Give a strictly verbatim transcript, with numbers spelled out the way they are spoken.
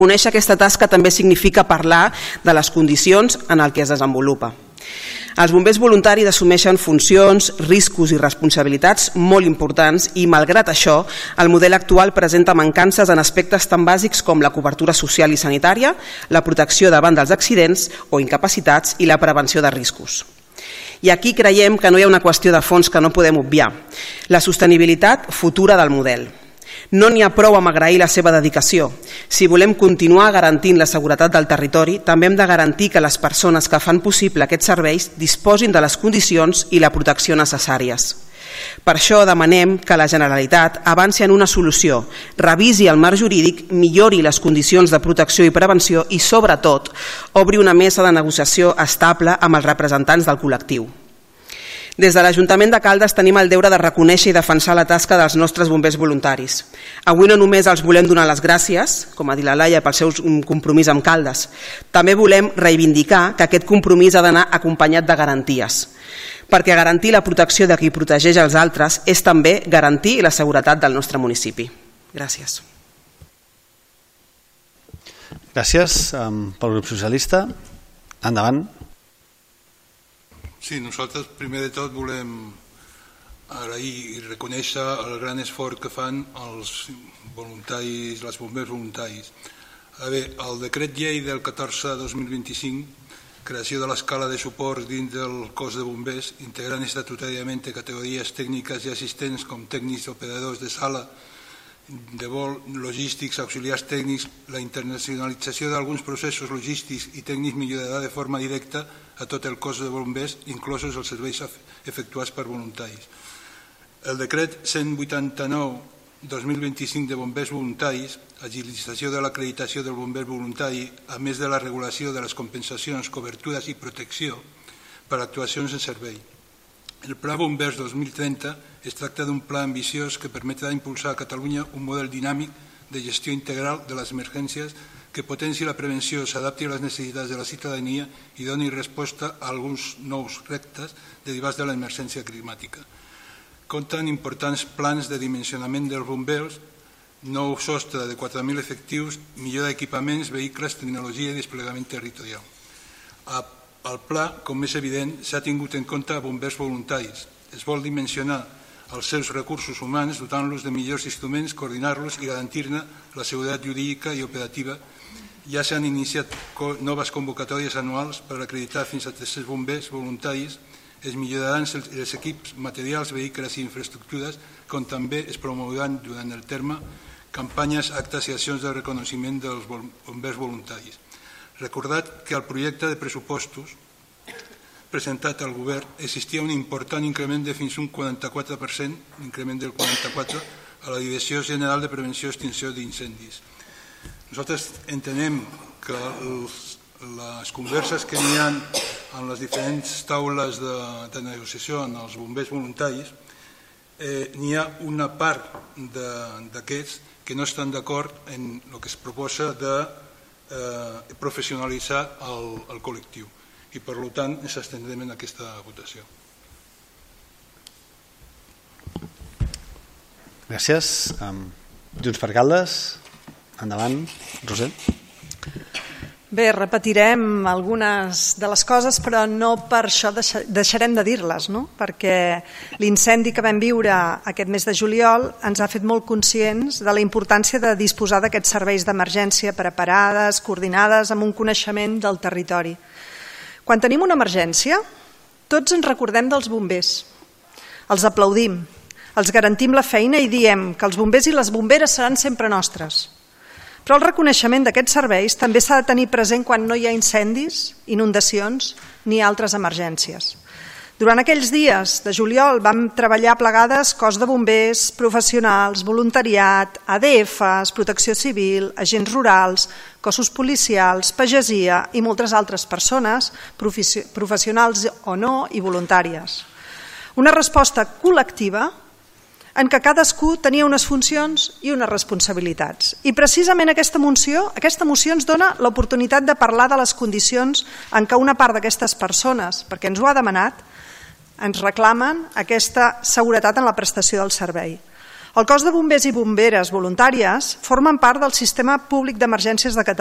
Conèixer aquesta tasca també significa parlar de les condicions en què es desenvolupa. Els bombers voluntaris assumeixen funcions, riscos i responsabilitats molt importants i, malgrat això, el model actual presenta mancances en aspectes tan bàsics com la cobertura social i sanitària, la protecció davant dels accidents o incapacitats i la prevenció de riscos. I aquí creiem que no hi ha una qüestió de fons que no podem obviar: la sostenibilitat futura del model. No n'hi ha prou amb agrair la seva dedicació. Si volem continuar garantint la seguretat del territori, també hem de garantir que les persones que fan possible aquests serveis disposin de les condicions i la protecció necessàries. Per això demanem que la Generalitat avanci en una solució, revisi el marc jurídic, millori les condicions de protecció i prevenció i, sobretot, obri una mesa de negociació estable amb els representants del col·lectiu. Des de l'Ajuntament de Caldes tenim el deure de reconèixer i defensar la tasca dels nostres bombers voluntaris. Avui no només els volem donar les gràcies, com ha dit la Laia, pel seu compromís amb Caldes, també volem reivindicar que aquest compromís ha d'anar acompanyat de garanties, perquè garantir la protecció de qui protegeix els altres és també garantir la seguretat del nostre municipi. Gràcies. Gràcies pel grup socialista. Endavant. Sí, nosaltres primer de tot volem agrair i reconèixer el gran esforç que fan els voluntaris, els bombers voluntaris. A veure, el decret llei del catorze dos mil vint-i-cinc, creació de l'escala de suport dins del cos de bombers, integrant estatutàriament categories tècniques i assistents com tècnics operadors de sala, de vol, logístics, auxiliars tècnics, la internacionalització d'alguns processos logístics i tècnics millorarà de forma directa a tot el cos de bombers, inclosos els serveis efectuats per voluntaris. El decret cent vuitanta-nou dos mil vint-i-cinc de bombers voluntaris, agilització de l'acreditació del bomber voluntari, a més de la regulació de les compensacions, cobertures i protecció per actuacions en servei. El Pla Bombers dos mil trenta es tracta d'un pla ambiciós que permetrà impulsar a Catalunya un model dinàmic de gestió integral de les emergències que potenci la prevenció, s'adapti a les necessitats de la ciutadania i doni resposta a alguns nous reptes derivats de l'emergència climàtica. Compten importants plans de dimensionament dels bombers, nou sostre de quatre mil efectius, millora d'equipaments, vehicles, tecnologia i desplegament territorial. Al pla, com és evident, s'ha tingut en compte bombers voluntaris. Es vol dimensionar els seus recursos humans, dotant-los de millors instruments, coordinar-los i garantir-ne la seguretat jurídica i operativa. Ja s'han iniciat noves convocatòries anuals per acreditar fins a tres-cents bombers voluntaris. Es milloraran els equips materials, vehicles i infraestructures, com també es promouran durant el terme campanyes, actes i accions de reconeixement dels bombers voluntaris. Recordat que al projecte de pressupostos presentat al govern existia un important increment de fins a un quaranta-quatre per cent, increment del quaranta-quatre per cent, a la Direcció General de Prevenció i Extinció d'Incendis. Nosaltres entenem que les converses que hi ha en les diferents taules de negociació en els bombers voluntaris, n'hi ha una part d'aquests que no estan d'acord en el que es proposa de professionalitzar el col·lectiu i per tant ens abstindrem en aquesta votació. Gràcies. Junts per Caldes. Endavant, Roser. Bé, repetirem algunes de les coses, però no per això deixarem de dir-les, no? Perquè l'incendi que vam viure aquest mes de juliol ens ha fet molt conscients de la importància de disposar d'aquests serveis d'emergència preparades, coordinades, amb un coneixement del territori. Quan tenim una emergència, tots ens recordem dels bombers, els aplaudim, els garantim la feina i diem que els bombers i les bomberes seran sempre nostres. Però el reconeixement d'aquests serveis també s'ha de tenir present quan no hi ha incendis, inundacions ni altres emergències. Durant aquells dies de juliol vam treballar plegades cos de bombers, professionals, voluntariat, A D Fs, protecció civil, agents rurals, cossos policials, pagesia i moltes altres persones, professionals o no i voluntàries. Una resposta col·lectiva en què cadascú tenia unes funcions i unes responsabilitats. I precisament aquesta moció, aquesta moció ens dona l'oportunitat de parlar de les condicions en què una part d'aquestes persones, perquè ens ho ha demanat, ens reclamen aquesta seguretat en la prestació del servei. El cos de bombers i bomberes voluntàries formen part del sistema públic d'emergències de Catalunya.